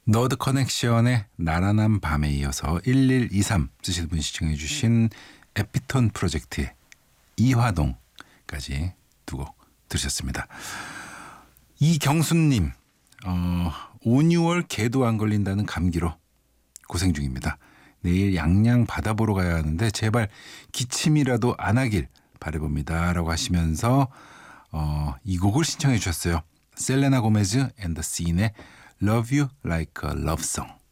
너드 커넥션의 나른한 밤에 이어서 1123 쓰시는 분이 시청해 주신 에피톤 프로젝트의 이화동까지 두 곡 들으셨습니다. 이경순님 5, 6월 개도 안 걸린다는 감기로 고생 중입니다. 내일 양양 바다 보러 가야 하는데 제발 기침이라도 안 하길 바라봅니다 라고 하시면서 이 곡을 신청해 주셨어요. 셀레나 고메즈 앤 더 씬의 Love You Like a Love Song.